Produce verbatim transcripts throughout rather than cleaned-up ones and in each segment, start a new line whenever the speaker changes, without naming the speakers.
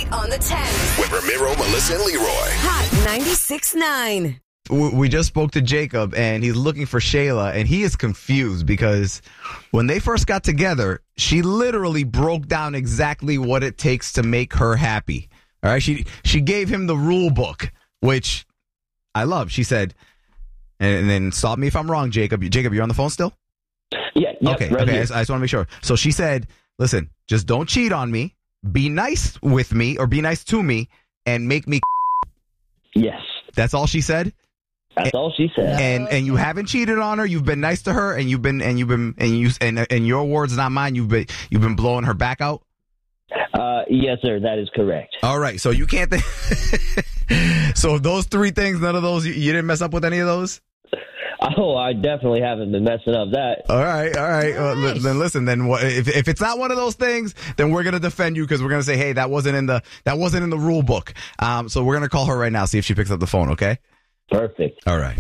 on the ten.
With Ramiro, Melissa, and Leroy.
Hot ninety-six point nine.
We just spoke to Jacob, and he's looking for Shayla, and he is confused because when they first got together, she literally broke down exactly what it takes to make her happy. All right, she she gave him the rule book, which I love. She said, and, and then stop me if I'm wrong, Jacob. Jacob, you're on the phone still?
Yeah. Yep,
okay.
right
okay. I
here.
just, I just want to make sure. So she said, "Listen, just don't cheat on me. Be nice with me, or be nice to me, and make me."
Yes.
That's all she said.
That's all she said.
And and you haven't cheated on her. You've been nice to her, and you've been and you've been and you and and your words, not mine. You've been you've been blowing her back out.
Uh, yes, sir. That is correct.
All right, so you can't. Th- so those three things, none of those, you, you didn't mess up with any of those.
Oh, I definitely haven't been messing up that.
All right, all right. Well, li- then listen. Then what, if if it's not one of those things, then we're gonna defend you because we're gonna say, hey, that wasn't in the that wasn't in the rule book. Um, so we're gonna call her right now, see if she picks up the phone. Okay.
Perfect.
All right.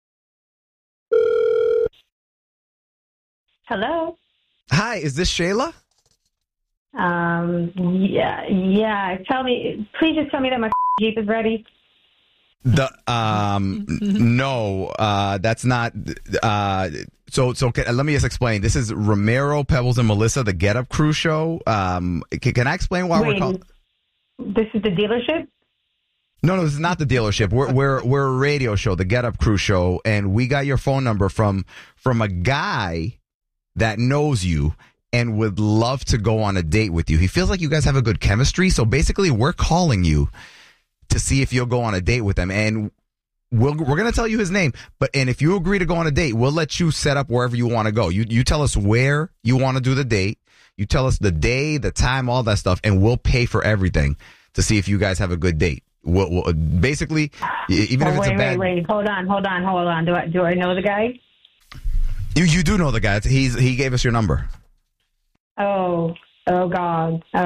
Hello.
Hi, is this Shayla?
Um. Yeah. Yeah. Tell me. Please just tell me that my Jeep is ready.
The um no uh that's not uh so so can, let me just explain. This is Ramiro, Pebbles, and Melissa, the Get Up Crew show. Um, can, can I explain why
Wait,
we're calling?
This is the dealership.
No, no, this is not the dealership. We're we're we're a radio show, the Get Up Crew show, and we got your phone number from from a guy that knows you and would love to go on a date with you. He feels like you guys have a good chemistry, so basically we're calling you to see if you'll go on a date with him, and we'll, we're going to tell you his name. But and if you agree to go on a date, we'll let you set up wherever you want to go. You you tell us where you want to do the date. You tell us the day, the time, all that stuff, and we'll pay for everything to see if you guys have a good date. We'll, we'll, basically, even
Oh,
if it's
wait,
a bad,
wait, wait. Hold on, hold on, hold on. Do I do I know the guy?
you you do know the guy. He's he gave us your number.
Oh, oh God.